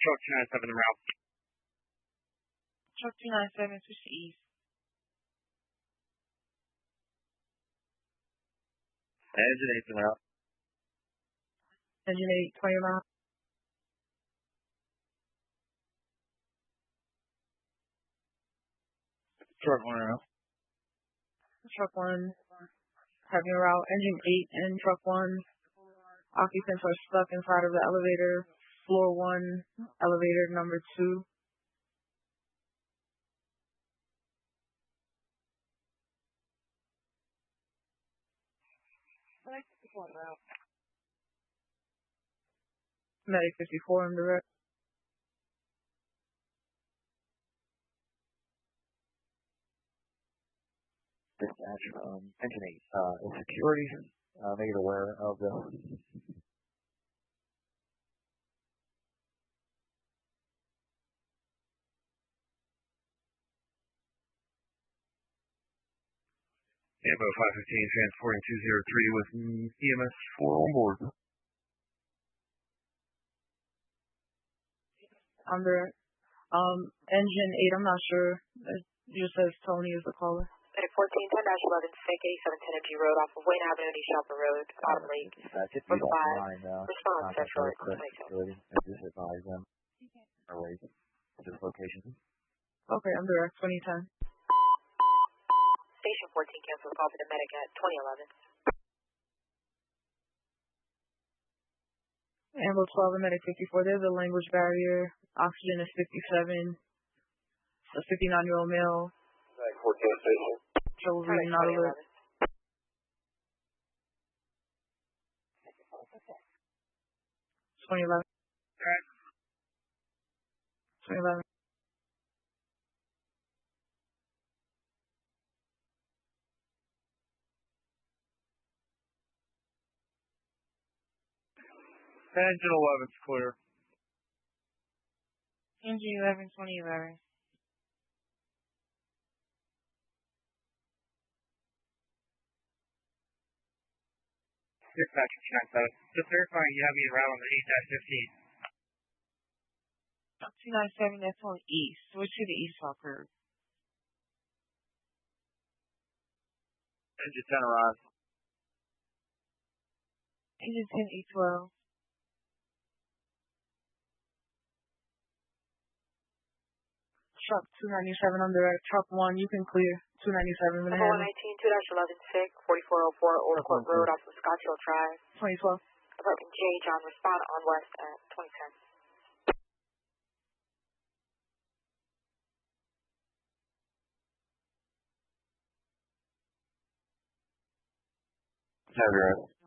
Truck 297 en route. Truck 297, switch to east. Engine 8's en route. Engine 8, 20 miles. Truck 1 en route. Truck 1, having route. Engine 8 and truck 1. Occupants are stuck inside of the elevator. Floor 1, elevator number 2. Medic 54 on direct. Dispatch, engine 8, is security made aware of this? Ambo 515 transporting 203 with EMS 4 on board. On direct. Engine 8, I'm not sure. It just says Tony is the caller. Medic 14, 10-11, SIC 8710 MG Road off of Wayne Avenue and East Shopper Road, Autumn Lake. Dispatch, if you don't mind, Response Central at facility and just advise them or wait at this location. Okay, I'm direct, 2010. Station 14 cancels call for the medic at 2011. Ambo 12 and medic 54. There's a language barrier. Oxygen is 57. A 59-year-old male. Medic 14 station. Trouble breathing, not alert. 2011. 2011. Engine 11's clear. Engine 11, 2011. Dispatch 297. Just verifying you have me en route on the 8-15. 297, that's on east. Switch to the east curve. Engine 10 arrives. Engine 10, E12. Truck 297 on direct. Truck 1, you can clear. 297 Number 119, 2-11, SIC 4404 Old Court Road off of Scotch Hill Drive. 2012. Apartment J, John, respond on west at 2010. Have your